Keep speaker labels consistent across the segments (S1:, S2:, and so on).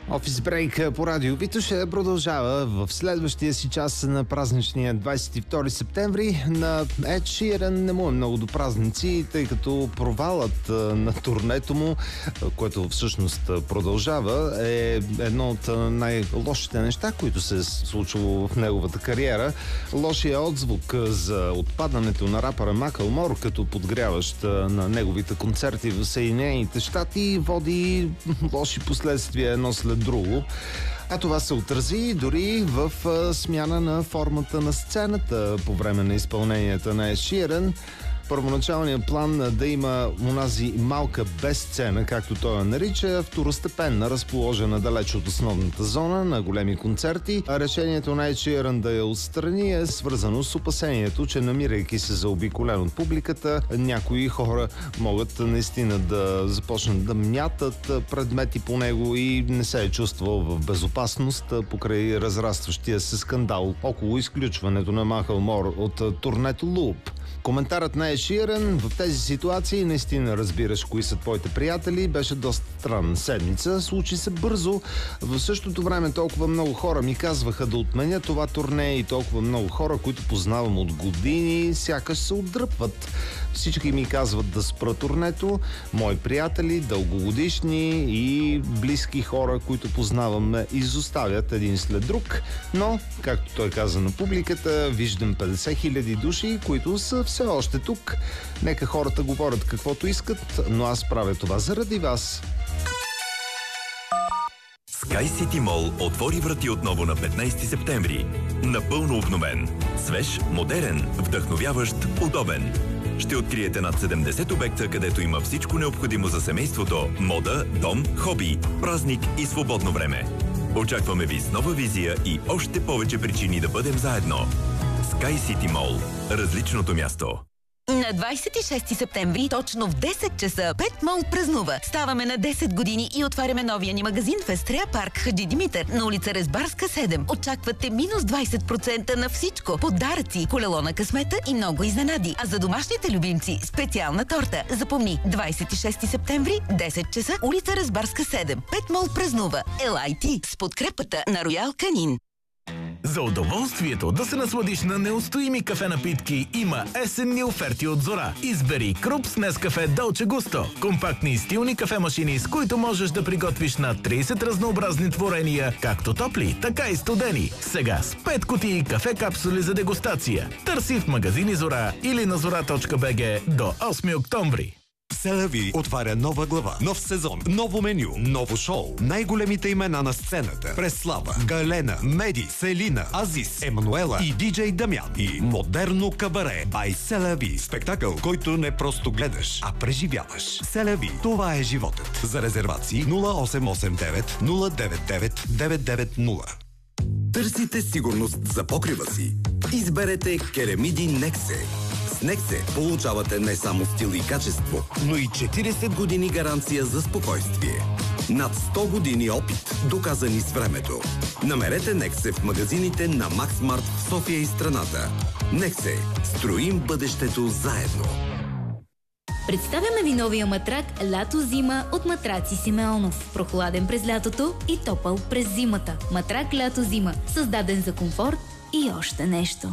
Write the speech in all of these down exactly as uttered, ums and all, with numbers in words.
S1: Офис брейк по радио Витоша продължава в следващия си час на празничния двадесет и втори септември. На Ед Ширън не му е много до празници, тъй като провалът на турнето му, което всъщност продължава, е едно от най-лошите неща, които се е случило в неговата кариера. Лошия отзвук за отпадането на рапъра Макълмор като подгряващ на неговите концерти в Съединените щати води лоши последствия едно след друго. А това се отрази дори в а, смяна на формата на сцената по време на изпълненията на Ед Ширън. Първоначалният план да има онази малка без сцена, както той я нарича, второстепенна, разположена далеч от основната зона на големи концерти, а решението на Ед Ширън да я отстрани е свързано с опасението, че намирайки се заобиколен от публиката, някои хора могат наистина да започнат да мятат предмети по него и не се е чувствал в безопасност покрай разрастващия се скандал около изключването на Макълмор от турнето Loop. Коментарът на Ед Ширън в тези ситуации, наистина разбираш кои са твоите приятели, беше доста странна седмица. Случи се бързо. В същото време толкова много хора ми казваха да отменя това турне и толкова много хора, които познавам от години, сякаш се отдръпват. Всички ми казват да спра турнето. Мои приятели, дългогодишни и близки хора, които познавам, ме изоставят един след друг. Но, както той каза на публиката, виждам петдесет хиляди души, които са все още тук. Нека хората говорят каквото искат, но аз правя това заради вас.
S2: SkyCity Mall отвори врати отново на петнадесети септември. Напълно обновен. Свеж, модерен, вдъхновяващ, удобен. Ще откриете над седемдесет обекта, където има всичко необходимо за семейството, мода, дом, хоби, празник и свободно време. Очакваме ви с нова визия и още повече причини да бъдем заедно. SkyCity Mall. Различното място.
S3: На двадесет и шести септември, точно в десет часа, Пет Мол празнува. Ставаме на десет години и отваряме новия ни магазин в Естрея парк Хаджи Димитър на улица Резбарска седем. Очаквате минус двадесет процента на всичко. Подаръци, колело на късмета и много изненади. А за домашните любимци специална торта. Запомни, двадесет и шести септември, десет часа, улица Резбарска седем. Пет Мол празнува. Ел Ай Ти с подкрепата на Роял Канин.
S4: За удоволствието да се насладиш на неустоими кафе напитки има есенни оферти от Зора. Избери Крупс Нескафе Долче Густо. Компактни и стилни кафемашини, с които можеш да приготвиш на тридесет разнообразни творения, както топли, така и студени. Сега с пет кутии кафе капсули за дегустация. Търси в магазини Зора или на зора точка би джи до осми октомври.
S5: Селави отваря нова глава, нов сезон, ново меню, ново шоу. Най-големите имена на сцената: Преслава, Галена, Меди, Селина, Азис, Емануела и диджей Дамян. И модерно кабаре by Селави. Спектакъл, който не просто гледаш, а преживяваш. Селави, това е животът. За резервации нула осем осем девет нула девет девет девет девет нула.
S6: Търсите сигурност за покрива си? Изберете Керемиди Нексе. С Нексе получавате не само стил и качество, но и четиридесет години гаранция за спокойствие. Над сто години опит, доказани с времето. Намерете Нексе в магазините на Максмарт в София и страната. Нексе. Строим бъдещето заедно.
S7: Представяме ви новия матрак Лято-зима от Матраци Симеонов. Прохладен през лятото и топъл през зимата. Матрак Лято-зима. Създаден за комфорт и още нещо.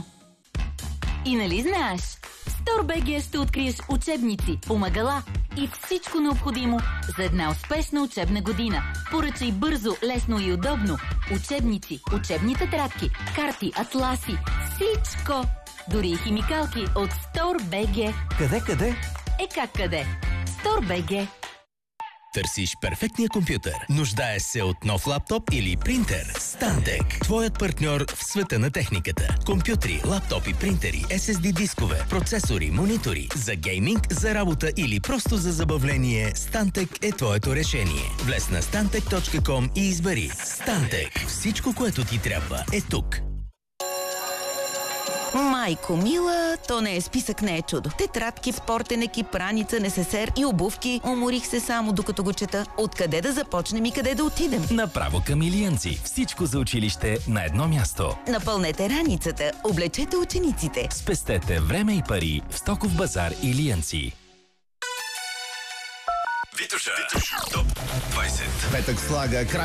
S8: И нали знаеш? В StoreBG ще откриеш учебници, помагала и всичко необходимо за една успешна учебна година. Поръчай бързо, лесно и удобно. Учебници, учебни тетрадки, карти, атласи, всичко! Дори и химикалки от StoreBG.
S9: Къде, къде?
S8: Е как къде? StoreBG.
S9: Търсиш перфектния компютър? Нуждаеш се от нов лаптоп или принтер? Stantec. Твоят партньор в света на техниката. Компютри, лаптопи, принтери, ес ес ди дискове, процесори, монитори. За гейминг, за работа или просто за забавление, Stantec е твоето решение. Влез на стантек точка ком и избери Stantec. Всичко, което ти трябва, е тук.
S3: Майко мила, то не е списък, не е чудо. Тетрадки, спортен екип, раница, несесер и обувки. Уморих се само докато го чета. Откъде да започнем и къде да отидем?
S10: Направо към Илиянци. Всичко за училище на едно място.
S3: Напълнете раницата, облечете учениците.
S10: Спестете време и пари в Стоков базар Илиянци.
S2: Витоша. Топ двадесет.
S1: Петък слага край